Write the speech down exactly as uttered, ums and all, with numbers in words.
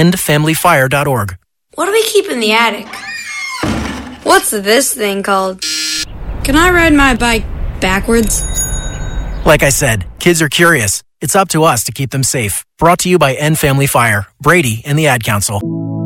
end family fire dot org. What do we keep in the attic? What's this thing called? Can I ride my bike backwards? Like I said, kids are curious. It's up to us to keep them safe. Brought to you by End Family Fire, Brady, and the Ad Council.